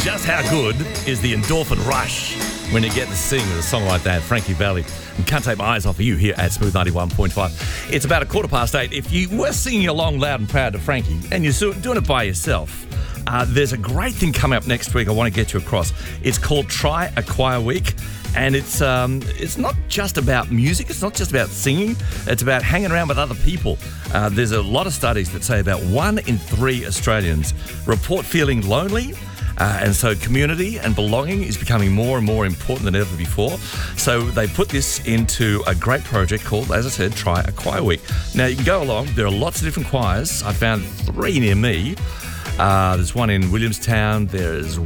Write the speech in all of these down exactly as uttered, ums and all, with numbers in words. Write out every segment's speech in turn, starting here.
Just how good is the endorphin rush when you get to sing with a song like that? Frankie Valli. And Can't Take My Eyes Off of You here at Smooth ninety-one point five. It's about a quarter past eight. If you were singing along loud and proud to Frankie and you're doing it by yourself, uh, there's a great thing coming up next week I want to get you across. It's called Try a Choir Week. And it's um, it's not just about music. It's not just about singing. It's about hanging around with other people. Uh, there's a lot of studies that say about one in three Australians report feeling lonely. Uh, and so community and belonging is becoming more and more important than ever before. So they put this into a great project called, as I said, Try a Choir Week. Now, you can go along. There are lots of different choirs. I found three near me. Uh, there's one in Williamstown. There's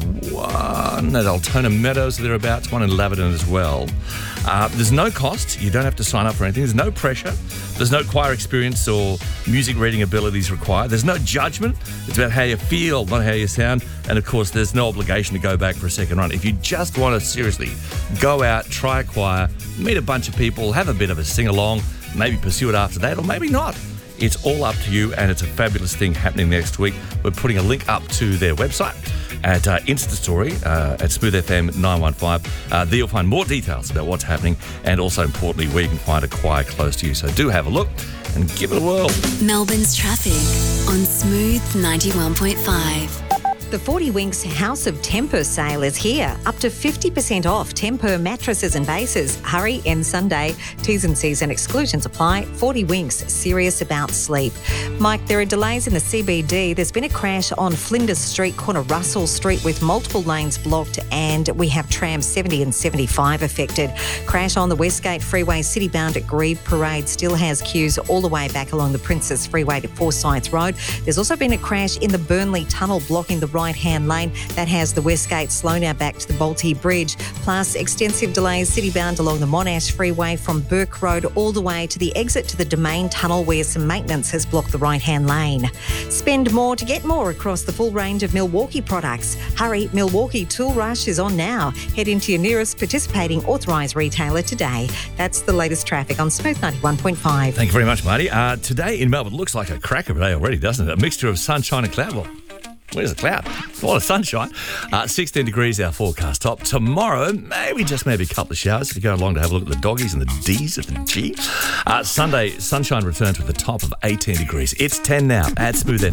one at Altona Meadows, thereabouts, one in Laverton as well. Uh, there's no cost. You don't have to sign up for anything. There's no pressure. There's no choir experience or music reading abilities required. There's no judgment. It's about how you feel, not how you sound. And, of course, there's no obligation to go back for a second run. If you just want to seriously go out, try a choir, meet a bunch of people, have a bit of a sing-along, maybe pursue it after that, or maybe not. It's all up to you, and it's a fabulous thing happening next week. We're putting a link up to their website at uh, Insta Story uh, at Smooth F M nine one five. Uh, there you'll find more details about what's happening and also, importantly, where you can find a choir close to you. So do have a look and give it a whirl. Melbourne's traffic on Smooth ninety-one point five. The forty Winks House of Temper sale is here. Up to fifty percent off Temper mattresses and bases. Hurry, end Sunday. T's and C's and exclusions apply. forty Winks, serious about sleep. Mike, there are delays in the C B D. There's been a crash on Flinders Street, corner Russell Street, with multiple lanes blocked, and we have trams seventy and seventy-five affected. Crash on the Westgate Freeway, city-bound at Grieve Parade, still has queues all the way back along the Princess Freeway to Forsyth Road. There's also been a crash in the Burnley Tunnel, blocking the right-hand lane. That has the Westgate slow now back to the Bolte Bridge. Plus, extensive delays city-bound along the Monash Freeway from Burke Road all the way to the exit to the Domain Tunnel, where some maintenance has blocked the right-hand lane. Spend more to get more across the full range of Milwaukee products. Hurry, Milwaukee Tool Rush is on now. Head into your nearest participating authorised retailer today. That's the latest traffic on Smooth ninety-one point five. Thank you very much, Marty. Uh, today in Melbourne looks like a cracker day already, doesn't it? A mixture of sunshine and cloud. Well, where's the cloud? A lot of sunshine. Uh, sixteen degrees our forecast top. Tomorrow, maybe, just maybe a couple of showers if you go along to have a look at the doggies and the D's at the G. Uh, Sunday, sunshine returns with a top of eighteen degrees. It's ten now at Smooth